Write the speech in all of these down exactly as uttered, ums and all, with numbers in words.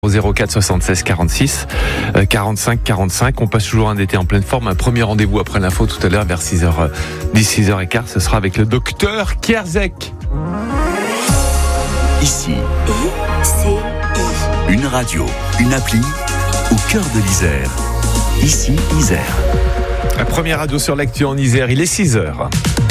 Au zéro quatre soixante-seize quarante-six quarante-cinq quarante-cinq, on passe toujours un été en pleine forme. Un premier rendez-vous après l'info tout à l'heure vers six heures dix, six heures quinze, ce sera avec le docteur Kierzek. Ici, I C I. Une radio, une appli au cœur de l'Isère. Ici, Isère. La première radio sur l'actu en Isère, il est six heures.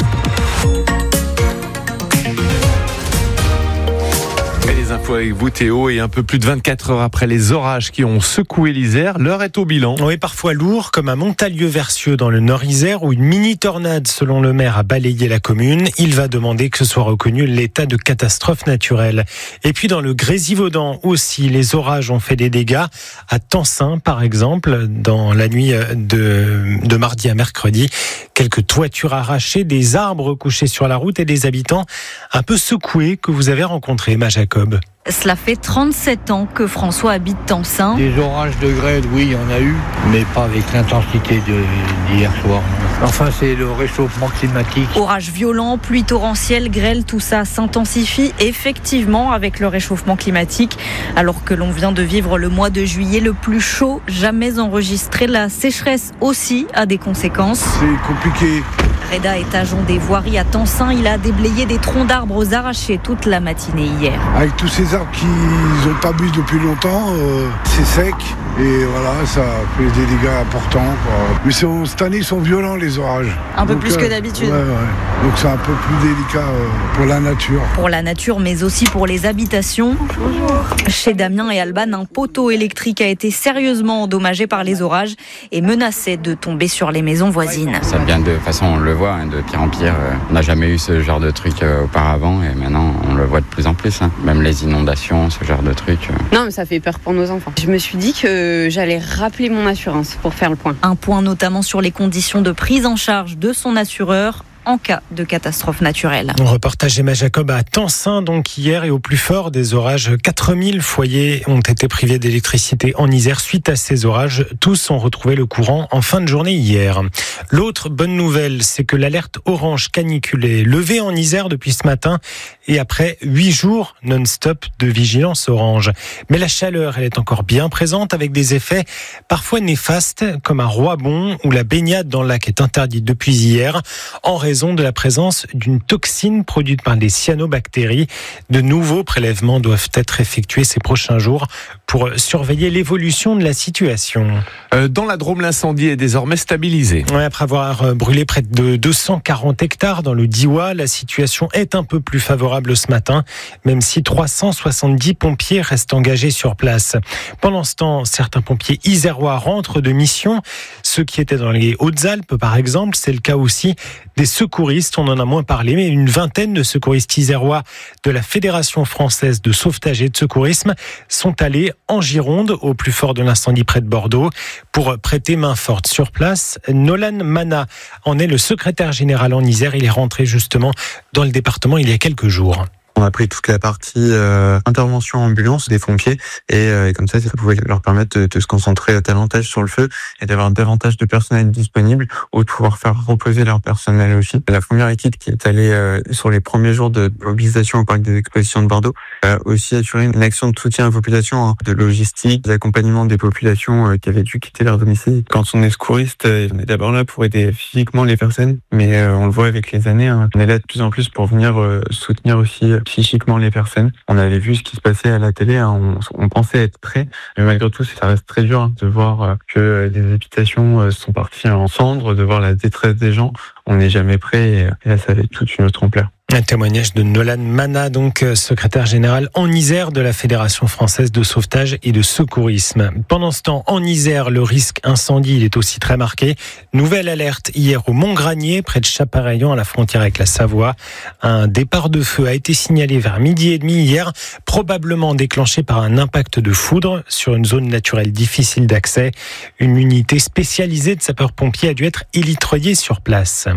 Les infos avec vous Théo, et un peu plus de vingt-quatre heures après les orages qui ont secoué l'Isère, l'heure est au bilan. Oui, parfois lourd, comme à Montalieu-Versieux dans le Nord-Isère, où une mini-tornade, selon le maire, a balayé la commune. Il va demander que ce soit reconnu l'état de catastrophe naturelle. Et puis dans le Grésivaudan aussi, les orages ont fait des dégâts. À Tansins, par exemple, dans la nuit de, de mardi à mercredi, quelques toitures arrachées, des arbres couchés sur la route et des habitants un peu secoués que vous avez rencontrés, Ma Jacob. Cela fait trente-sept ans que François habite Tansins. Des orages de grêle, oui, il y en a eu, mais pas avec l'intensité de, d'hier soir. Enfin, c'est le réchauffement climatique. Orages violents, pluies torrentielles, grêle, tout ça s'intensifie effectivement avec le réchauffement climatique. Alors que l'on vient de vivre le mois de juillet le plus chaud jamais enregistré, la sécheresse aussi a des conséquences. C'est compliqué. Reda est agent des voiries à Tansins. Il a déblayé des troncs d'arbres arrachés toute la matinée hier. Avec tous ces arbres qui n'ont pas bu depuis longtemps, euh, c'est sec et voilà, ça fait des dégâts importants, quoi. Mais c'est, cette année, ils sont violents les orages. Un peu Donc, plus euh, que d'habitude. Ouais, ouais. Donc c'est un peu plus délicat euh, pour la nature. Pour la nature, mais aussi pour les habitations. Bonjour. Chez Damien et Alban, un poteau électrique a été sérieusement endommagé par les orages et menaçait de tomber sur les maisons voisines. Ça vient de, de toute façon, on le voit, hein, de pire en pire. On n'a jamais eu ce genre de truc euh, auparavant et maintenant on le voit de plus en plus. Hein. Même les inondations, ce genre de trucs. Euh. Non, mais ça fait peur pour nos enfants. Je me suis dit que j'allais rappeler mon assurance pour faire le point. Un point notamment sur les conditions de prise en charge de son assureur en cas de catastrophe naturelle. On reportage Emma Jacob à Tansins, donc hier, et au plus fort des orages, quatre mille foyers ont été privés d'électricité en Isère suite à ces orages. Tous ont retrouvé le courant en fin de journée hier. L'autre bonne nouvelle, c'est que l'alerte orange canicule est levée en Isère depuis ce matin et après huit jours non-stop de vigilance orange. Mais la chaleur, elle est encore bien présente avec des effets parfois néfastes, comme à Roibon où la baignade dans le lac est interdite depuis hier en raison de la présence d'une toxine produite par les cyanobactéries. De nouveaux prélèvements doivent être effectués ces prochains jours pour surveiller l'évolution de la situation. Euh, dans la Drôme, l'incendie est désormais stabilisé. Ouais, après avoir brûlé près de deux cent quarante hectares dans le Diois, la situation est un peu plus favorable ce matin, même si trois cent soixante-dix pompiers restent engagés sur place. Pendant ce temps, certains pompiers isérois rentrent de mission. Ceux qui étaient dans les Hautes-Alpes, par exemple, c'est le cas aussi des secouristes, on en a moins parlé, mais une vingtaine de secouristes isérois de la Fédération française de sauvetage et de secourisme sont allés en Gironde, au plus fort de l'incendie près de Bordeaux, pour prêter main forte sur place. Nolan Mana en est le secrétaire général en Isère. Il est rentré justement dans le département il y a quelques jours. On a pris toute la partie euh, intervention ambulance des pompiers et, euh, et comme ça, ça pouvait leur permettre de, de se concentrer davantage sur le feu et d'avoir davantage de personnel disponible ou de pouvoir faire reposer leur personnel aussi. La première équipe qui est allée euh, sur les premiers jours de mobilisation au parc des expositions de Bordeaux a aussi assuré une action de soutien à la population, hein, de logistique, d'accompagnement des populations euh, qui avaient dû quitter leur domicile. Quand on est secouriste, euh, on est d'abord là pour aider physiquement les personnes, mais euh, on le voit avec les années, hein, on est là de plus en plus pour venir euh, soutenir aussi euh, psychiquement les personnes. On avait vu ce qui se passait à la télé, hein, on, on pensait être prêts, mais malgré tout, ça reste très dur hein, de voir euh, que des habitations euh, sont parties en cendres, de voir la détresse des gens. On n'est jamais prêt et, et là, ça avait toute une autre ampleur. Un témoignage de Nolan Mana, donc secrétaire général en Isère de la Fédération française de sauvetage et de secourisme. Pendant ce temps, en Isère, le risque incendie il est aussi très marqué. Nouvelle alerte hier au Mont-Granier, près de Chapareillan, à la frontière avec la Savoie. Un départ de feu a été signalé vers midi et demi hier, probablement déclenché par un impact de foudre sur une zone naturelle difficile d'accès. Une unité spécialisée de sapeurs-pompiers a dû être élitroyée sur place.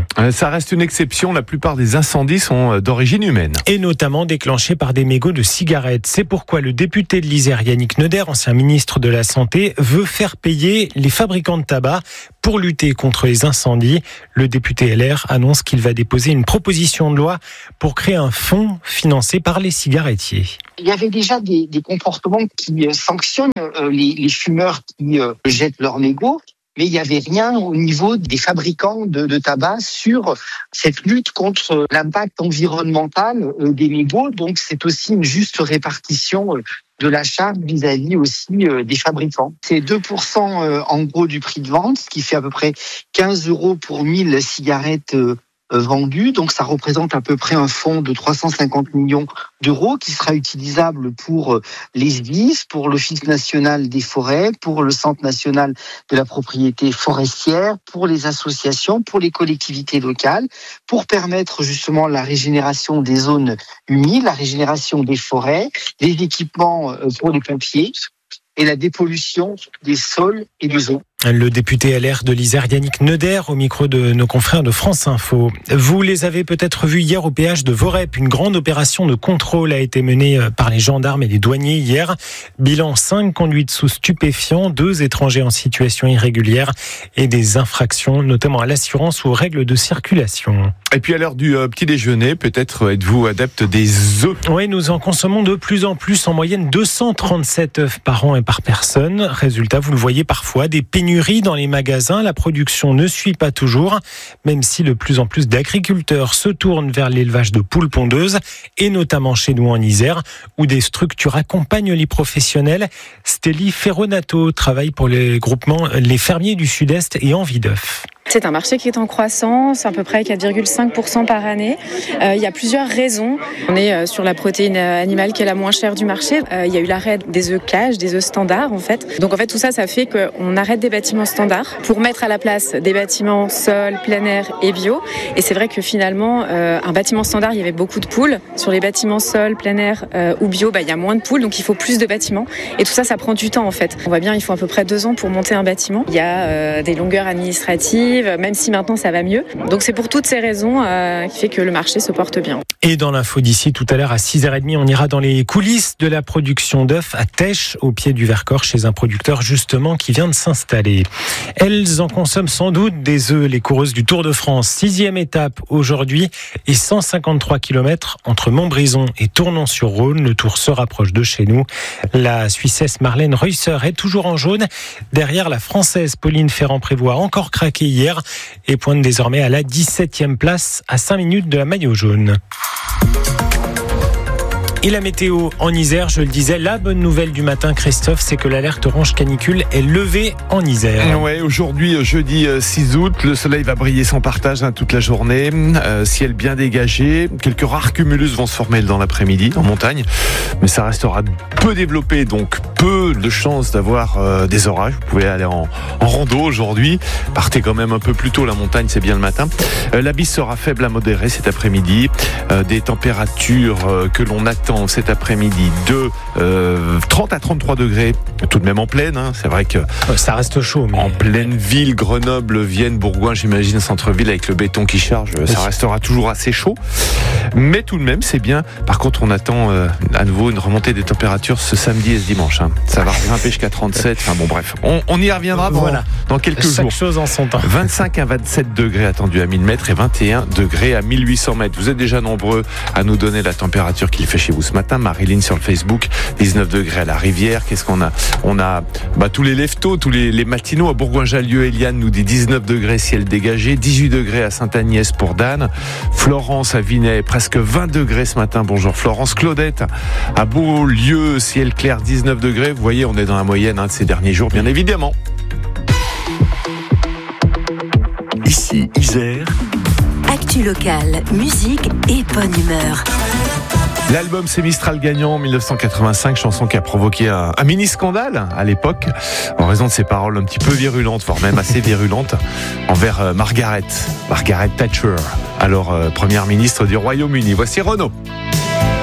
Ça reste une exception, la plupart des incendies sont d'origine humaine. Et notamment déclenchés par des mégots de cigarettes. C'est pourquoi le député de l'Isère, Yannick Neuder, ancien ministre de la Santé, veut faire payer les fabricants de tabac pour lutter contre les incendies. Le député L R annonce qu'il va déposer une proposition de loi pour créer un fonds financé par les cigarettiers. Il y avait déjà des, des comportements qui sanctionnent euh, les, les fumeurs qui euh, jettent leurs mégots. Mais il n'y avait rien au niveau des fabricants de, de tabac sur cette lutte contre l'impact environnemental des mégots. Donc, c'est aussi une juste répartition de la charge vis-à-vis aussi des fabricants. C'est deux pour cent en gros du prix de vente, ce qui fait à peu près quinze euros pour mille cigarettes vendues. Donc, ça représente à peu près un fonds de trois cent cinquante millions d'euros qui sera utilisable pour les S D I S, pour l'Office national des forêts, pour le Centre national de la propriété forestière, pour les associations, pour les collectivités locales, pour permettre justement la régénération des zones humides, la régénération des forêts, les équipements pour les pompiers et la dépollution des sols et des eaux. Le député L R de l'Isère, Yannick Neuder, au micro de nos confrères de France Info. Vous les avez peut-être vus hier au péage de Vorep. Une grande opération de contrôle a été menée par les gendarmes et les douaniers hier. Bilan cinq conduites sous stupéfiants, deux étrangers en situation irrégulière et des infractions, notamment à l'assurance ou aux règles de circulation. Et puis à l'heure du euh, petit déjeuner, peut-être êtes-vous adepte des œufs ? Oui, nous en consommons de plus en plus, en moyenne deux cent trente-sept œufs par an et par personne. Résultat, vous le voyez parfois, des pénuries dans les magasins. La production ne suit pas toujours, même si de plus en plus d'agriculteurs se tournent vers l'élevage de poules pondeuses, et notamment chez nous en Isère, où des structures accompagnent les professionnels. Stélie Ferronato travaille pour les groupements Les Fermiers du Sud-Est et Envie d'œufs. C'est un marché qui est en croissance, à peu près quatre virgule cinq pour cent par année. Euh, il y a plusieurs raisons. On est euh, sur la protéine animale qui est la moins chère du marché. Euh, il y a eu l'arrêt des œufs cage, des œufs standards en fait. Donc en fait tout ça, ça fait qu'on arrête des bâtiments standards pour mettre à la place des bâtiments sol, plein air et bio. Et c'est vrai que finalement, euh, un bâtiment standard, il y avait beaucoup de poules. Sur les bâtiments sol, plein air euh, ou bio, bah, il y a moins de poules, donc il faut plus de bâtiments. Et tout ça, ça prend du temps en fait. On voit bien, il faut à peu près deux ans pour monter un bâtiment. Il y a euh, des longueurs administratives, même si maintenant ça va mieux. Donc c'est pour toutes ces raisons euh, qui fait que le marché se porte bien. Et dans l'info d'ici, tout à l'heure à six heures trente, on ira dans les coulisses de la production d'œufs à Tèche, au pied du Vercors, chez un producteur justement qui vient de s'installer. Elles en consomment sans doute des œufs, les coureuses du Tour de France. Sixième étape aujourd'hui et cent cinquante-trois kilomètres entre Montbrison et Tournon-sur-Rhône. Le Tour se rapproche de chez nous. La Suissesse Marlène Reusser est toujours en jaune. Derrière, la Française Pauline Ferrand-Prévot a encore craqué hier et pointe désormais à la dix-septième place à cinq minutes de la maillot jaune. Et la météo en Isère, je le disais, la bonne nouvelle du matin, Christophe, c'est que l'alerte orange canicule est levée en Isère. Ouais, aujourd'hui, jeudi six août, le soleil va briller sans partage hein, toute la journée. Euh, ciel bien dégagé. Quelques rares cumulus vont se former dans l'après-midi en montagne, mais ça restera peu développé, donc peu de chances d'avoir euh, des orages. Vous pouvez aller en, en rando aujourd'hui. Partez quand même un peu plus tôt, la montagne, c'est bien le matin. Euh, la bise sera faible à modérée cet après-midi. Euh, des températures euh, que l'on attend cet après-midi de euh, trente à trente-trois degrés, tout de même en pleine. Hein. C'est vrai que ça reste chaud. Mais... En pleine ville, Grenoble, Vienne, Bourgoin, j'imagine, centre-ville avec le béton qui charge, oui. Ça restera toujours assez chaud. Mais tout de même, c'est bien. Par contre, on attend euh, à nouveau une remontée des températures ce samedi et ce dimanche. Hein. Ça va grimper jusqu'à trente-sept. Enfin bon, bref, on, on y reviendra dans, voilà. dans quelques Chaque jours. Chaque chose en son temps. vingt-cinq à vingt-sept degrés attendus à mille mètres et vingt et un degrés à mille huit cents mètres. Vous êtes déjà nombreux à nous donner la température qu'il fait chez vous ce matin. Marilyn sur le Facebook, dix-neuf degrés à la Rivière. Qu'est-ce qu'on a ? On a bah, tous les leftos, tous les, les matinaux à Bourgoin-Jallieu. Eliane nous dit dix-neuf degrés, ciel dégagé. dix-huit degrés à Sainte-Agnès pour Dan. Florence à Vinay, presque vingt degrés ce matin. Bonjour Florence. Claudette à Beaulieu, ciel clair, dix-neuf degrés. Vous voyez, on est dans la moyenne hein, de ces derniers jours, bien évidemment. Ici, Isère. Actu locale, musique et bonne humeur. L'album C'est Mistral gagnant en dix-neuf cent quatre-vingt-cinq, chanson qui a provoqué un, un mini-scandale à l'époque, en raison de ses paroles un petit peu virulentes, voire même assez virulentes, envers euh, Margaret, Margaret Thatcher, alors euh, première ministre du Royaume-Uni. Voici Renaud.